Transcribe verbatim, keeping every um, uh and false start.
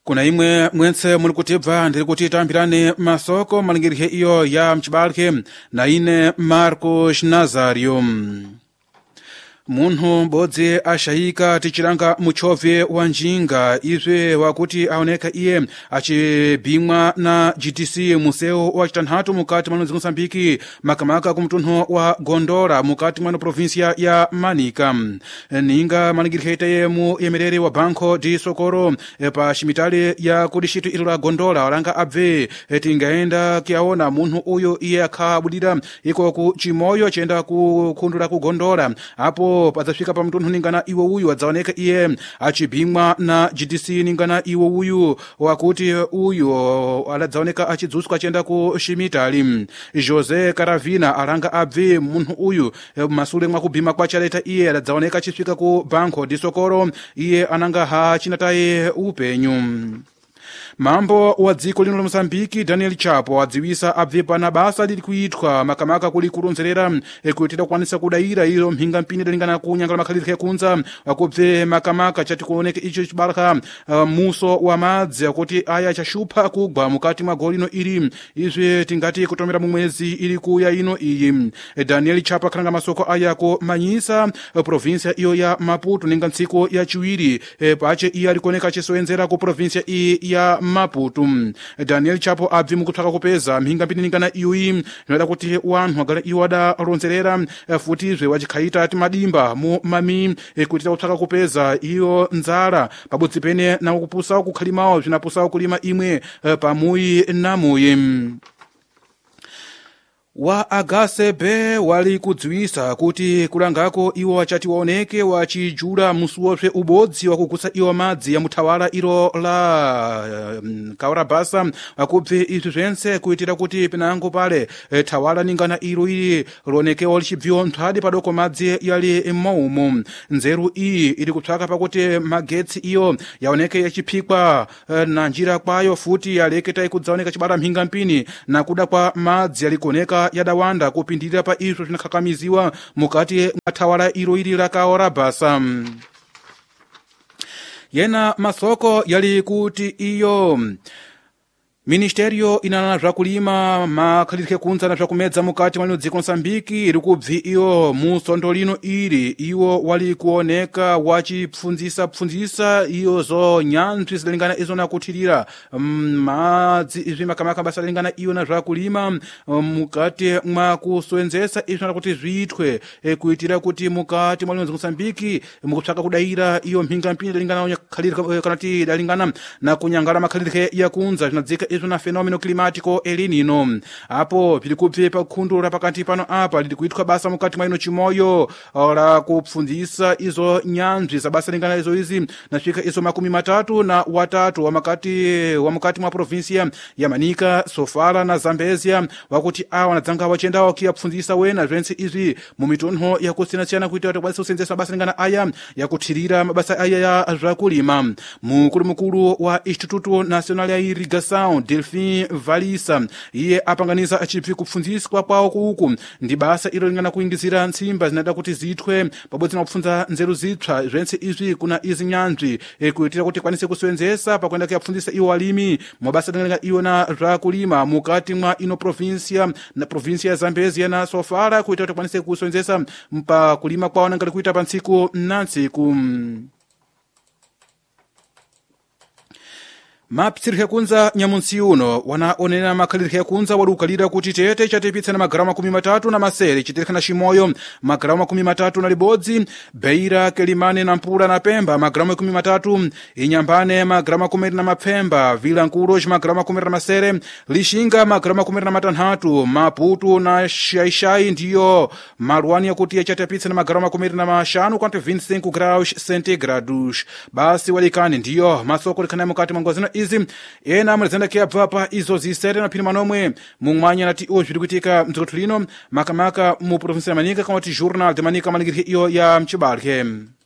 kuna imwe mwense muli kutibva ndiri kuti tambirane masoko malingirike iyo ya mchibalke na ine Marcos Nazario. Munhu bodzi ashayika tichilanga muchove wa njinga izwe wakuti aoneka iye achibimwa na G T C museo wa chitanhatu mukati mwa Mozambiki makamaka kumtunho wa Gondola mukati mwa provinsia ya Manica. Ninga malingirike mu emerere wa Banco de Socorro pa shimitale ya kudishitu ilo la Gondola walanga abve tingaenda kiaona munhu uyo iye akabudira iko ku Chimoyo chenda kukundula ku Gondola hapo padzafika pa mtunhu ningana iwo uyu adzaoneka iye achibimwa na G D C ningana iwo uyu wakuti uyu aladzaoneka achidzutswa chenda ku shimitali. Jose Caravina alanga abve munhu uyu masule mwa kubima kwa chaleta iye aladzaoneka achisvika ku Banco de Socorro iye ananga ha chinataye upenyu. Mambo wa dziko lino la Mozambiki Daniel Chapo adziwisa abve pana basa lili kuitwa makamaka kuli kulonzerera kuitira kwanisa kudaira iyo mpinga mpini dalingana kunyangala makhalirike kunza akubve makamaka chati kuoneke icho chibalaka uh, muso wa madzi akuti aya chashupa kugwa mukati mwa golino ili izwe tingati kutomera mumwezi ili kuya ino iyi. Daniel Chapo akhalanga masoko aya ko manyisa uh, provinsia iyo ya Maputo ninga ntsiko ya chiwiri uh, pache iya alikuoneka chisoenzera ku provinsia iyi ya Maputo. Daniel Chapo abvi mukutaka kupeza mpinga mpini ningana iwi noda kuti wanhu agala iwo adaronzerera futizwe wachikhaita ati madimba mu mami kutita kutaka kupeza iyo nzala pabodzi pene na kupusa kukhalimawo zvinapusa kulima imwe pamuyi namuyi. Wa Agasebe wali kudziwisa kuti kulangako iwo wachati waoneke wachijula musuwopse ubodzi wakukutsa iwo madzi ya muthawala ilo la um, Kaurabasa wakubve izvi zvense kuitira kuti pinango pale e, thawala ningana ilo ili lonekewa lichibviwa nthadi padoko madzi yali maumo. Nzeru iyi ili kutsvaka pakuti magetsi iyo yaoneke yachiphikwa e, na njira kwayo futi yaleketa ikudzaoneka chibala mpinga mpini na kuda kwa madzi yalikuoneka yadawanda kupindirira pa izvo zvinakakamiziwa mukati mwatawala ilo ili la Kaurabasa. Yena masoko yali kuti iyo Ministerio inana zvakulima makhalirike kunza na zvakumedza mukati mwa dziko Mozambiki iri kubvi iyo musondo lino ili iwo wali kuoneka wachipfunzisa pfunzisa iyo zo nyanzvi zilingana izo na kuthirira madzi izvi makamaka basa lingana iyo na zvakulima mukati mwa kuswenzesa izvo na kuti zviitwe e, kuitira kuti mukati mwa dziko Mozambiki mukutsvaka kudaira iyo mpinga mpini lingana khalirika kana ti dalingana na kunyangala makhalirike ya kunza zvinadzika izvo na fenomeno climático El Niño. Apo pili kubve pakhundula pakati pano apa lili kuitwa basa mukati mwa ino Chimoyo la kupfunzisa izo nyanzvi za basa lingana izo izi nasvika izo makumi matatu na watatu wa makati wa mukati mwa provinsia ya Manica, Sofala na Zambezia wakuti awa nadzanga wachenda wakiyapfunzisa wena zvense izvi mumitunho yakusiyana-siyana kuitira kuti kwanisa kusenzesa basa lingana aya yakuthirira mabasa aya ya zvakulima. Mukulu mukulu wa Instituto Nacional ya Irrigação Delfim Valisa iye apanganiza achibvi kupfunziswa kwawo kuku ndi basa ilo lingana kuingizira ntsimba zinada kuti zithwe pabodzi na kupfunza nzeru zipsa zvense izvi kuna izi nyanzvi e, kuitira kuti kwanise kuswenzesa pakuenda kuyapfunzisa iwo walimi mabasa lingana iyo na zvakulima mukati mwa ino provinsia na provinsia ya Zambezia na Sofala kuitira kuti kwanise kuswenzesa pa kulima kwawo nangali kuita pa ntsiku na ntsiku. Mapsirike kunza nyamunsi uno wanaonena makhalirike kunza wali ukalira kuti tete chatipitsa na magaramu makumi matatu na masere chitirika na Chimoyo magaramu makumi matatu na libodzi, Beira, Kelimane na Mpula na Pemba magaramu makumi matatu, Inyambane magaramu makumi na mapfemba, Vilankulo magaramu makumi na masere, Lishinga magaramu makumi na matanhatu, Maputo na Shaishai ndiyo maruani ya kuti chatipitsa na magaramu makumi na mashanu kwanto vinte e cinco graus centígrados. Basi walikani ndiyo masoko likana mukati mangozino izi ena amalizenda kiabva pa izo zisere na pini manomwe mumwanya nati o zviri kuitika mdziko lino makamaka mu provinsia ya Manica kama ti Jornal de Manica malingirike iyo ya Mchibalke.